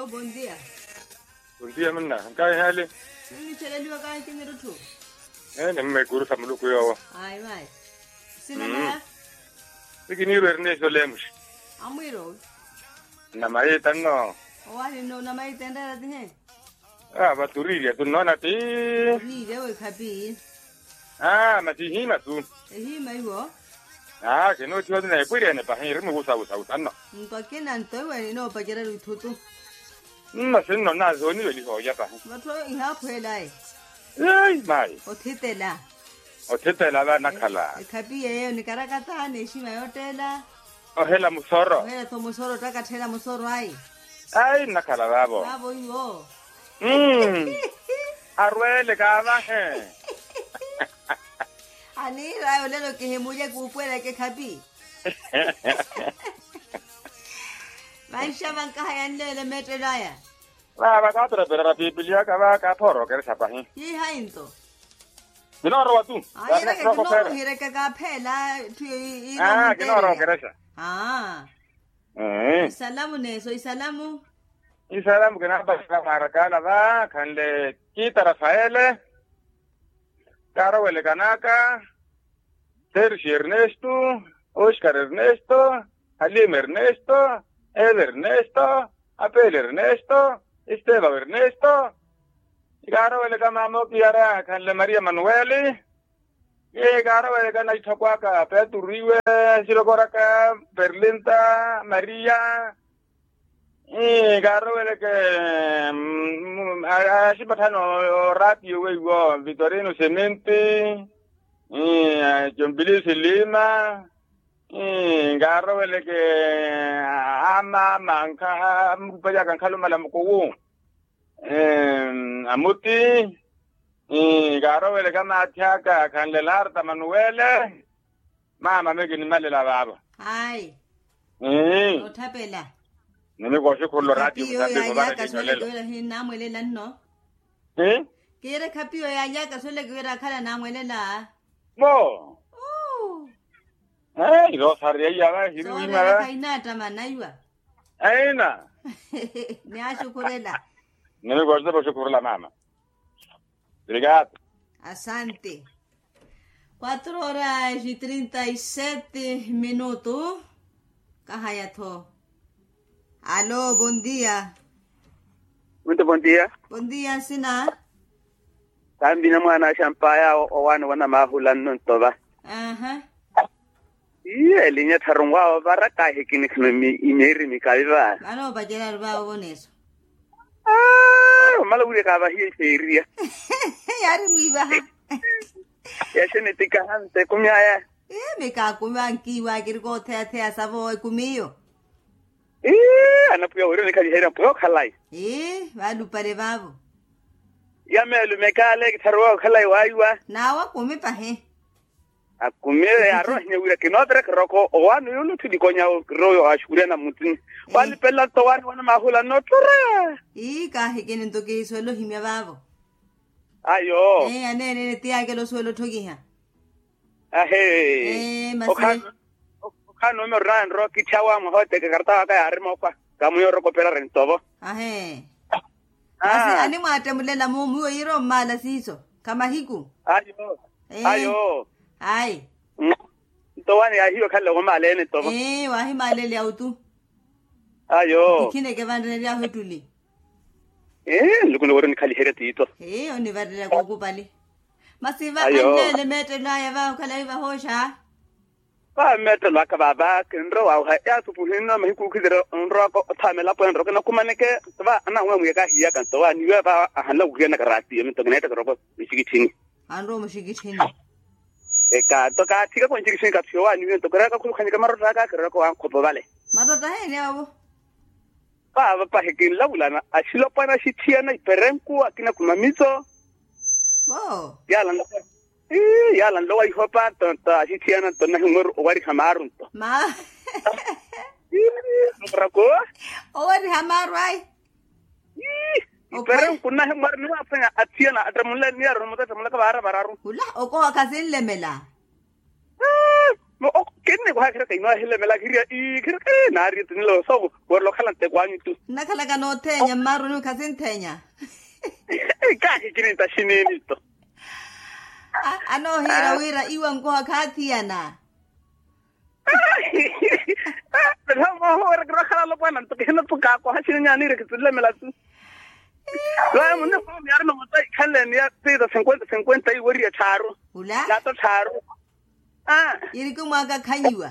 Aló, buen día. Buen día, manna. Kai hali. Ni cheleliwa kaya kingiro tu. Me guru samuluku yawa. Ai vai. Sina na. Bikini werne so lemus. Amwiro. Na mai tanno. Wali no na mai tenda dinhe. Baturi ya tunona ti. Ni dewe kapi. Mati hima tu. Ehi mai wo. Que no tiene na puri ne pa hin mu usa tanno. Nto kena nto we no pa jera rututu. Sin no na zo ni li ho ya pa. Matro iha phwelai. Mai. Othitela. Othitela ba nakhala. Kapi ye ni karakata ne shima yotela. Hela musoro. Hela to musoro taka thela musoro ai. Nakhala babo. Babo yo. Arwele ka ba he. Ani rayo lelo que hemuya kupuela que kapi. Maisha mankaya nele metrelaya. Ba ka tra pera bibilia ka ba ka thoro ke sa pa hi. Ye hainto. Gino ro tu. Ai era que no hire que ka phela tu i. Gino ro ke sa. Salamu ne so salamu. Salamu ke na ba ka marakala ba khanle kita Rafael. Caro Huele Canaca, Sergio Ernesto, Oscar Ernesto, Halim Ernesto, Ed Ernesto, Apel Ernesto, Esteban Ernesto, Caro Huele Camamo Kiara, Canle María Manueli, Caro Huele Cana Ichacuaca, Petu Rive, Silocoraca, Berlinta, María, Caro Huele que así pasano ratio go Vitorino Semente John Billy Lima Garro vele que ama manca paya kan kalu malam ko amuti Garro vele kama tiaka kan lelar ta Manuele mama me que ni male la baba ai otapela Nene ko se ko lo radio ta be ba ka so le na mwele la no Kere kapio ya yaka so le kwera kala na mwele la Mo Lo sarria ya ba hiru ma ma kaina tama naiwa Aina Ni ashukurela Nene ko se ko la mama Obrigado Asante 4 horas y 37 minutos Kahayato Aló, buen día. Muito bom dia. Buen día, Sina. Tambina mwana shampaya o wana mahulan non toba. Aha. Linya tharungwa baraka hekini khnomi imeri mikaiba. Ano bajera ba boneso. Malawure ka ba hi feria. Yari miba. Ya shene tika hante kumya. Me ka kumya nkiwa kirgo the sabo kumiyo. Anapuya ore nikali hera puyo khalai. Vadu pare babo. Ya melu mekale tharwa khalai waiwa. Nawa kumi pa he. Akume aro nyawira kinotre kroko owanu yulu tudi konya royo ashkuria na mutin. Wali pella towar wana mahula notura. Ka hekene ntoke suelo himya babo. Ayo. Ane tia ke lo suelo togiha. Masi. Kano me ran ro kichawa mo hote ke karta ka arimo kwa kamuyo ro kopera rentobo Asi ani mate mulela mumu yiro mala siso kama hiku ayo ai to wani ahiyo khalle go male ne tobo wahi male le autu ayo kine ke vandre ya hotuli lukuno woro ni khali hereti to oni vadre ko kupali masiva kanele mete na ya va khala iva hosha Ba mete la ka baba kenro wa ya tu puhina me ku kidero nro ko thamela po nro na kumaneke ba ana ngwa mu ka hiya kan to wa ni ba hala ku na karati me to ne ta ro ko mishigithini anro mishigithini ka to ka thika ko mishigithini ka thwa ni to kra ka ku khani ka maro ka kra ko an khopo bale maro ta he ne abo ba hekin la ulana ashilo pana shithia na iperenku akina kumamizo yala lo ai hopa to asi tiana to na humor wari hamarun to brako wari hamaru ai pero kunna humor ni afanya atiana atramulla ni aro mata tamla ka bararu kula oko akasin lemela mo kenne ko hakira kay no hele mela giria I kira nari tinlo so por lo khalante kwani tu nakhala ka no thenya maru no khasin thenya ka hikini ta shinini to ano hira wira iwa ngo khathiana pero mo re khala lo pana to kena to ka ko hasinya ni re kitsile melatu la mo ne ko mi arno mo tai khalle ni ya te da 50 i wori ya tharo ula la to tharo iri ko maka khanyiwa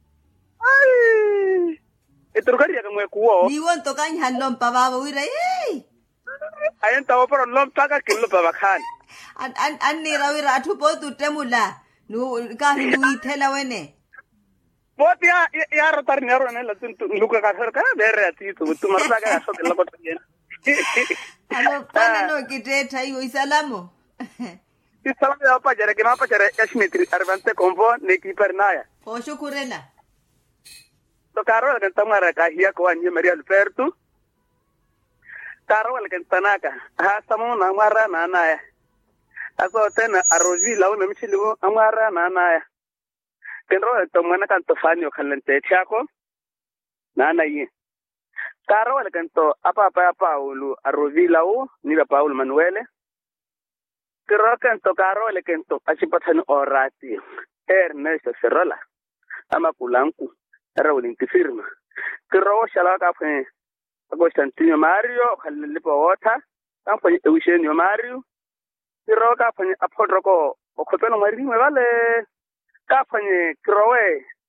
ai eturukari ya ngwe kuo ni won to kan handom pa baba wira ayen tawo pero lom taka killo pa bakhan an ni rawira athu po tu temula nu ka hindu ithela wene bot ya rotar ni aro ne la tun luka ka thar ka bere ati tu marta ka so ke la bot yen alo pana no kiteta hiyo isalamu isalamu ya pa jere ke ma pa jere kashmitri arvante kombo ne ki pernaya o shukurela to karo kan tamara ka hiya ko anye maria alberto karo kan tanaka ha samu na mara na naya aso tena arozi lawo na michiliwo amara na naya kenro to mana kan to fanyo khalante thiako nana yi karo kan to apa Paulo arozi lawo ni ba Paulo Manuele kero kan to karo kan to achipathan orati Ernesto Serrola ama kulanku rawlin kifirma kero shala ka fe Agostantino Mario khalle po wota kan fa Eugenio Mario kero ka fa apodro ko okotelo mari me vale ka fa krowe